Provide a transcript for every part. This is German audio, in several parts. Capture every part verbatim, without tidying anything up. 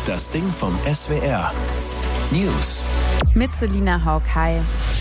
Das Ding vom S W R. News. Mit Selina Haug. Hi.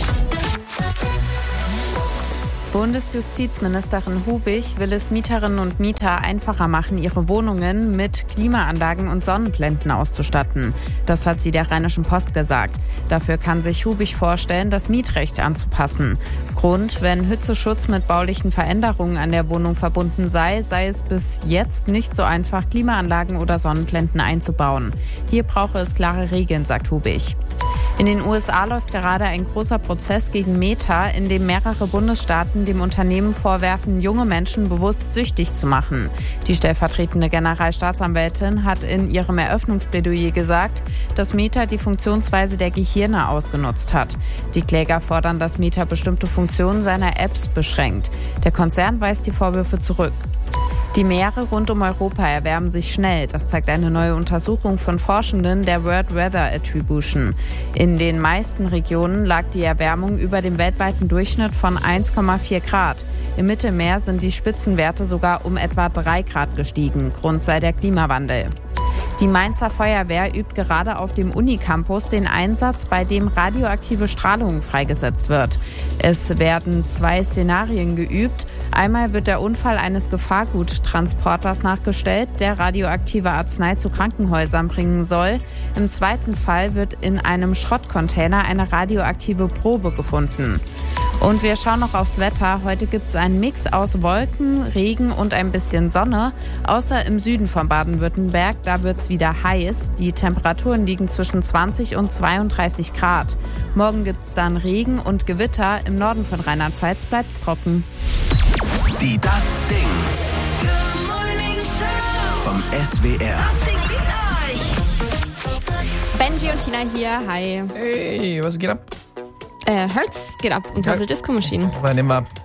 Bundesjustizministerin Hubig will es Mieterinnen und Mieter einfacher machen, ihre Wohnungen mit Klimaanlagen und Sonnenblenden auszustatten. Das hat sie der Rheinischen Post gesagt. Dafür kann sich Hubig vorstellen, das Mietrecht anzupassen. Grund, wenn Hitzeschutz mit baulichen Veränderungen an der Wohnung verbunden sei, sei es bis jetzt nicht so einfach, Klimaanlagen oder Sonnenblenden einzubauen. Hier brauche es klare Regeln, sagt Hubig. In den U S A läuft gerade ein großer Prozess gegen Meta, in dem mehrere Bundesstaaten dem Unternehmen vorwerfen, junge Menschen bewusst süchtig zu machen. Die stellvertretende Generalstaatsanwältin hat in ihrem Eröffnungsplädoyer gesagt, dass Meta die Funktionsweise der Gehirne ausgenutzt hat. Die Kläger fordern, dass Meta bestimmte Funktionen seiner Apps beschränkt. Der Konzern weist die Vorwürfe zurück. Die Meere rund um Europa erwärmen sich schnell. Das zeigt eine neue Untersuchung von Forschenden der World Weather Attribution. In den meisten Regionen lag die Erwärmung über dem weltweiten Durchschnitt von eins Komma vier Grad. Im Mittelmeer sind die Spitzenwerte sogar um etwa drei Grad gestiegen. Grund sei der Klimawandel. Die Mainzer Feuerwehr übt gerade auf dem Unicampus den Einsatz, bei dem radioaktive Strahlung freigesetzt wird. Es werden zwei Szenarien geübt. Einmal wird der Unfall eines Gefahrguttransporters nachgestellt, der radioaktive Arznei zu Krankenhäusern bringen soll. Im zweiten Fall wird in einem Schrottcontainer eine radioaktive Probe gefunden. Und wir schauen noch aufs Wetter. Heute gibt es einen Mix aus Wolken, Regen und ein bisschen Sonne. Außer im Süden von Baden-Württemberg, da wird es wieder heiß. Die Temperaturen liegen zwischen zwanzig und zweiunddreißig Grad. Morgen gibt es dann Regen und Gewitter. Im Norden von Rheinland-Pfalz bleibt es trocken. Die Das Ding vom S W R. Das Ding liegt euch. Benji und Tina hier, hi. Hey, was geht ab? Äh, Hertz geht ab und Ja. Total Disco Machine. Mal nehmen wir